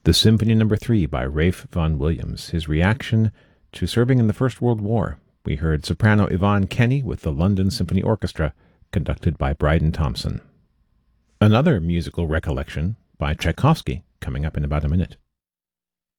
The Symphony No. 3 by Ralph Vaughan Williams, his reaction to serving in the First World War. We heard soprano Yvonne Kenny with the London Symphony Orchestra, conducted by Bryden Thompson. Another musical recollection by Tchaikovsky, coming up in about a minute.